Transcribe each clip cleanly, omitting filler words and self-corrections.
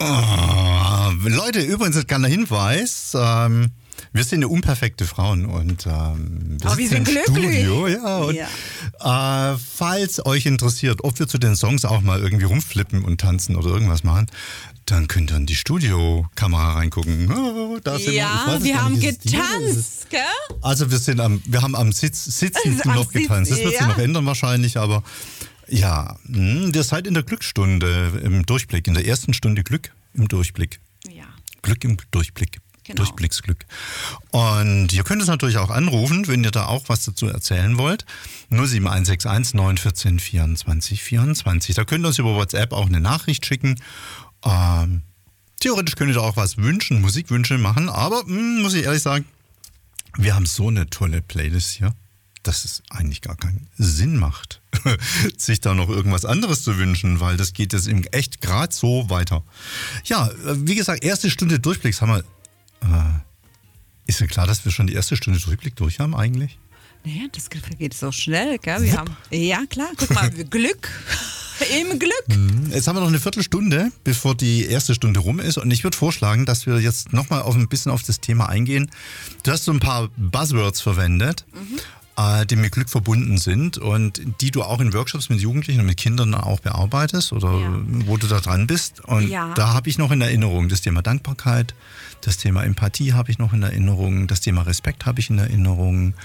Leute, übrigens ein kleiner Hinweis. Wir sind ja unperfekte Frauen und wir sind im glücklich. Studio. Ja, und, falls euch interessiert, ob wir zu den Songs auch mal irgendwie rumflippen und tanzen oder irgendwas machen, dann könnt ihr in die Studiokamera reingucken. Oh, da sind wir haben getanzt, gell? Also wir haben am Sitzen noch getanzt. Das wird sich noch ändern wahrscheinlich, aber ja, ihr seid in der Glücksstunde im Durchblick, in der ersten Stunde Glück im Durchblick. Ja. Glück im Durchblick. Genau. Durchblicksglück. Und ihr könnt es natürlich auch anrufen, wenn ihr da auch was dazu erzählen wollt. 07161 914 24 24. Da könnt ihr uns über WhatsApp auch eine Nachricht schicken. Theoretisch könnt ihr da auch was wünschen, Musikwünsche machen, aber muss ich ehrlich sagen, wir haben so eine tolle Playlist hier, dass es eigentlich gar keinen Sinn macht, sich da noch irgendwas anderes zu wünschen, weil das geht jetzt echt gerade so weiter. Ja, wie gesagt, erste Stunde Durchblicks haben wir. Ist ja klar, dass wir schon die erste Stunde Durchblick durch haben eigentlich? Naja, das geht so schnell, gell? Ja, klar, guck mal, Glück. Im Glück. Jetzt haben wir noch eine Viertelstunde, bevor die erste Stunde rum ist. Und ich würde vorschlagen, dass wir jetzt nochmal ein bisschen auf das Thema eingehen. Du hast so ein paar Buzzwords verwendet, die mit Glück verbunden sind und die du auch in Workshops mit Jugendlichen und mit Kindern auch bearbeitest oder wo du da dran bist. Und da habe ich noch in Erinnerung das Thema Dankbarkeit, das Thema Empathie habe ich noch in Erinnerung, das Thema Respekt habe ich in Erinnerung.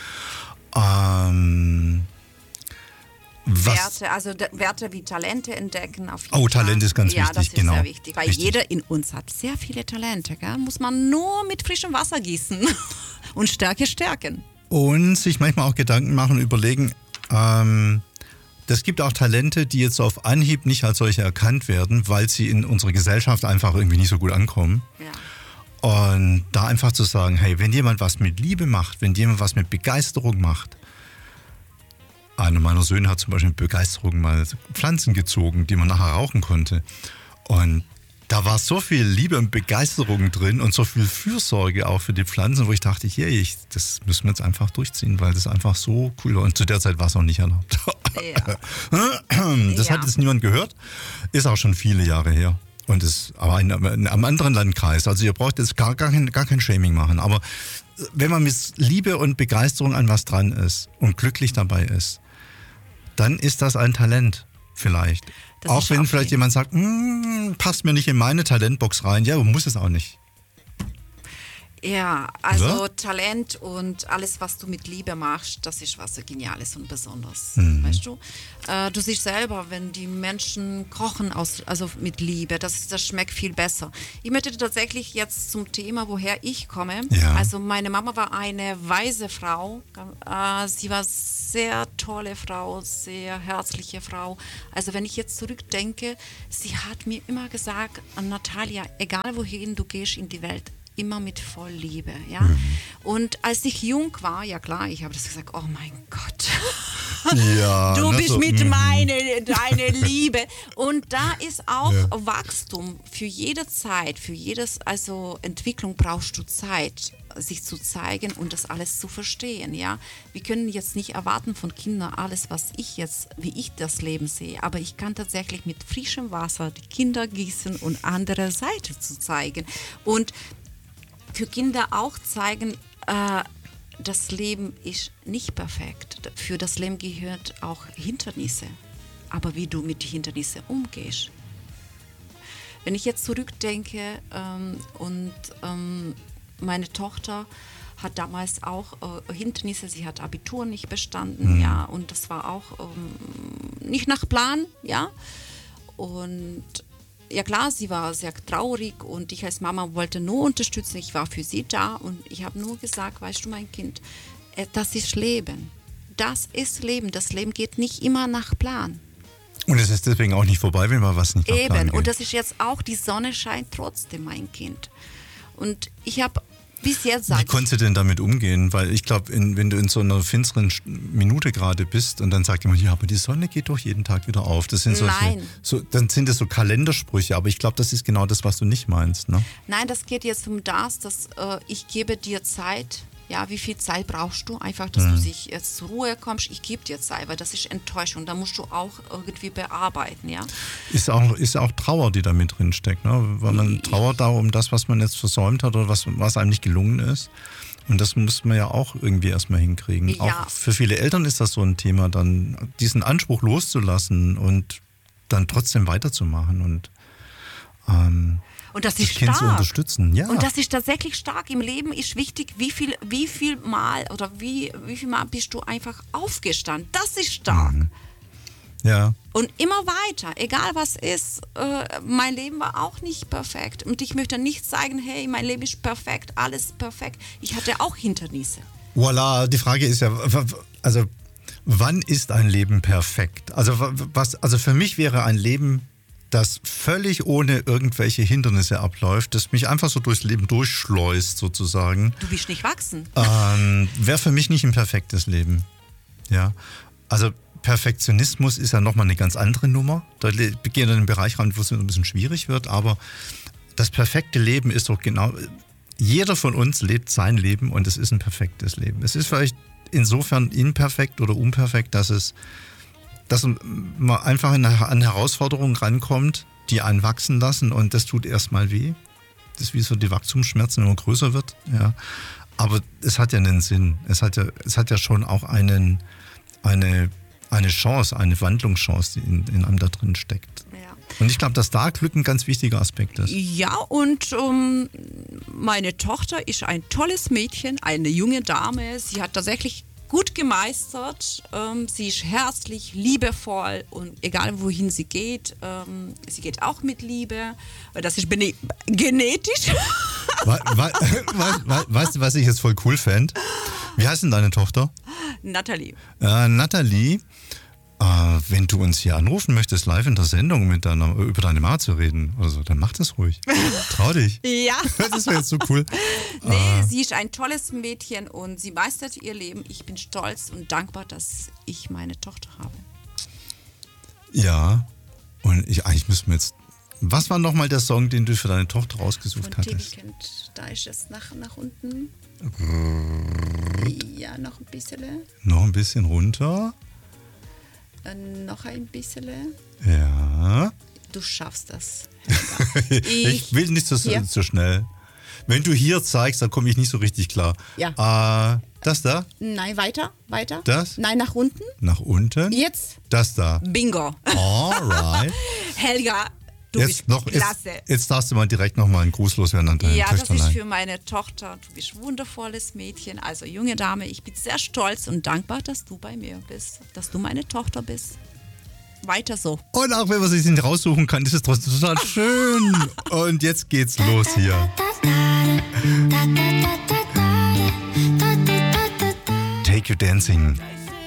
Werte wie Talente entdecken. Auf jeden Talent ist ganz wichtig, das ist genau. Sehr wichtig, weil Richtig. jeder in uns hat sehr viele Talente. Gell? Muss man nur mit frischem Wasser gießen und Stärke stärken. Und sich manchmal auch Gedanken machen und überlegen, das gibt auch Talente, die jetzt auf Anhieb nicht als solche erkannt werden, weil sie in unserer Gesellschaft einfach irgendwie nicht so gut ankommen. Ja. Und da einfach zu sagen, hey, wenn jemand was mit Liebe macht, wenn jemand was mit Begeisterung macht. Einer meiner Söhne hat zum Beispiel mit Begeisterung mal Pflanzen gezogen, die man nachher rauchen konnte. Und da war so viel Liebe und Begeisterung drin und so viel Fürsorge auch für die Pflanzen, wo ich dachte, das müssen wir jetzt einfach durchziehen, weil das einfach so cool war. Und zu der Zeit war es auch nicht erlaubt. Ja. Das hat jetzt niemand gehört, ist auch schon viele Jahre her. Und ist aber in einem anderen Landkreis. Also ihr braucht jetzt gar kein Shaming machen. Aber wenn man mit Liebe und Begeisterung an was dran ist und glücklich dabei ist, dann ist das ein Talent vielleicht. Das auch wenn vielleicht jemand sagt, passt mir nicht in meine Talentbox rein. Ja, muss es auch nicht. Ja, also Talent und alles, was du mit Liebe machst, das ist was so Geniales und Besonderes. Weißt du? Du siehst selber, wenn die Menschen kochen also mit Liebe, das schmeckt viel besser. Ich möchte tatsächlich jetzt zum Thema, woher ich komme. Ja. Also meine Mama war eine weise Frau. Sie war sehr tolle Frau, sehr herzliche Frau. Also wenn ich jetzt zurückdenke, sie hat mir immer gesagt, Natalia, egal wohin du gehst in die Welt, immer mit voll Liebe, ja. Und als ich jung war, ja klar, ich habe das gesagt, oh mein Gott, ja, du bist so, mit deine Liebe. Und da ist auch Wachstum für jede Zeit, für jedes, also Entwicklung brauchst du Zeit, sich zu zeigen und das alles zu verstehen, ja. Wir können jetzt nicht erwarten von Kindern alles, wie ich das Leben sehe, aber ich kann tatsächlich mit frischem Wasser die Kinder gießen und andere Seite zu zeigen. Und für Kinder auch zeigen, das Leben ist nicht perfekt. Für das Leben gehört auch Hindernisse. Aber wie du mit den Hindernissen umgehst. Wenn ich jetzt zurückdenke meine Tochter hat damals auch Hindernisse, sie hat Abitur nicht bestanden, ja, und das war auch nicht nach Plan, ja. Und ja klar, sie war sehr traurig und ich als Mama wollte nur unterstützen, ich war für sie da und ich habe nur gesagt, weißt du mein Kind, das ist Leben. Das ist Leben. Das Leben geht nicht immer nach Plan. Und es ist deswegen auch nicht vorbei, wenn man was nicht nach Plan geht. Und das ist jetzt auch, die Sonne scheint trotzdem, mein Kind. Und ich habe bis jetzt Wie konntest du denn damit umgehen? Weil ich glaube, wenn du in so einer finsteren Minute gerade bist und dann sagt jemand, ja, aber die Sonne geht doch jeden Tag wieder auf. Das sind dann sind das so Kalendersprüche, aber ich glaube, das ist genau das, was du nicht meinst, ne? Nein, das geht jetzt um das, dass ich gebe dir Zeit Ja, wie viel Zeit brauchst du? Einfach, dass du sich jetzt zur Ruhe kommst. Ich gebe dir Zeit, weil das ist Enttäuschung. Da musst du auch irgendwie bearbeiten, ja. Ist auch Trauer, die da mit drin steckt, ne? Weil man trauert da um das, was man jetzt versäumt hat oder was einem nicht gelungen ist. Und das muss man ja auch irgendwie erstmal hinkriegen. Ja. Auch für viele Eltern ist das so ein Thema, dann diesen Anspruch loszulassen und dann trotzdem weiterzumachen und das das ist Kind zu stark. unterstützen. Ja. Und das ist tatsächlich stark. Im Leben ist wichtig, wie viel Mal oder wie viel Mal bist du einfach aufgestanden. Das ist stark. Ja. Und immer weiter, egal was ist. Mein Leben war auch nicht perfekt. Und ich möchte nicht sagen, hey, mein Leben ist perfekt, alles perfekt. Ich hatte auch Hindernisse. Voilà, die Frage ist ja, also wann ist ein Leben perfekt? Also für mich wäre ein Leben, das völlig ohne irgendwelche Hindernisse abläuft, das mich einfach so durchs Leben durchschleust sozusagen. Du bist nicht wachsen. Wäre für mich nicht ein perfektes Leben. Ja, also Perfektionismus ist ja nochmal eine ganz andere Nummer. Da gehen wir in den Bereich rein, wo es ein bisschen schwierig wird, aber das perfekte Leben ist doch genau, jeder von uns lebt sein Leben und es ist ein perfektes Leben. Es ist vielleicht insofern imperfekt oder unperfekt, dass man einfach an Herausforderungen rankommt, die einen wachsen lassen und das tut erstmal weh. Das ist wie so die Wachstumsschmerzen, wenn man größer wird. Ja. Aber es hat ja einen Sinn. Es hat ja schon auch eine Chance, eine Wandlungschance, die in einem da drin steckt. Ja. Und ich glaube, dass da Glück ein ganz wichtiger Aspekt ist. Ja, und meine Tochter ist ein tolles Mädchen, eine junge Dame. Sie hat tatsächlich gut gemeistert. Sie ist herzlich, liebevoll und egal wohin sie geht auch mit Liebe. Das ist genetisch. Weißt du, was ich jetzt voll cool fände? Wie heißt denn deine Tochter? Nathalie. Nathalie, wenn du uns hier anrufen möchtest, live in der Sendung über deine Mama zu reden, oder so, dann mach das ruhig. Trau dich. Ja. Das wäre jetzt so cool. Nee, sie ist ein tolles Mädchen und sie meistert ihr Leben. Ich bin stolz und dankbar, dass ich meine Tochter habe. Ja, und eigentlich müssen wir jetzt. Was war nochmal der Song, den du für deine Tochter rausgesucht Von hattest? Weekend, da ist es nach unten. Ja, noch ein bisschen. Noch ein bisschen runter. Noch ein bisschen. Ja. Du schaffst das. Ich will nicht so schnell. Wenn du hier zeigst, dann komme ich nicht so richtig klar. Ja. Das da? Nein, weiter. Das? Nein, nach unten. Nach unten? Jetzt? Das da. Bingo. Alright. Helga, du bist klasse. Jetzt darfst du mal direkt nochmal einen Gruß loswerden an deine Töchterlein. Töchterlein. Das ist für meine Tochter. Du bist ein wundervolles Mädchen, also junge Dame. Ich bin sehr stolz und dankbar, dass du bei mir bist, dass du meine Tochter bist. Weiter so. Und auch wenn man sich nicht raussuchen kann, ist es trotzdem total schön. Und jetzt geht's los hier. Take You Dancing.